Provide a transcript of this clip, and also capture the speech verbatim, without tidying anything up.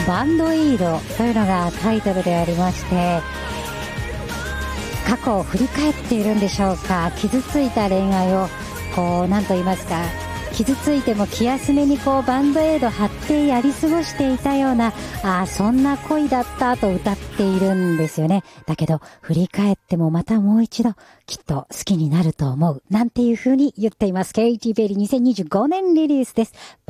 バンドエイドというのがタイトルでありまして、過去を振り返っているんでしょうか。傷ついた恋愛をこう何と言いますか、傷ついても気休めにこうバンドエイド貼ってやり過ごしていたような、ああそんな恋だったと歌っているんですよね。だけど振り返ってもまたもう一度きっと好きになると思うなんていう風に言っています。ケイティ・ペリーにせんにじゅうごねんリリースです。